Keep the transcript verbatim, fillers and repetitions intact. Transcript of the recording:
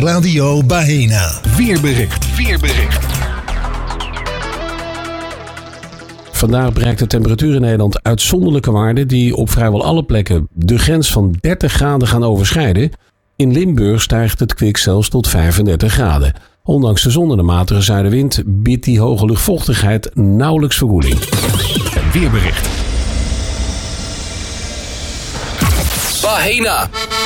Radio Baena. Weerbericht. Weerbericht. Vandaag bereikt de temperatuur in Nederland uitzonderlijke waarden die op vrijwel alle plekken de grens van dertig graden gaan overschrijden. In Limburg stijgt het kwik zelfs tot vijfendertig graden. Ondanks de zon en de matige zuidenwind biedt die hoge luchtvochtigheid nauwelijks verkoeling. Weerbericht. Baena.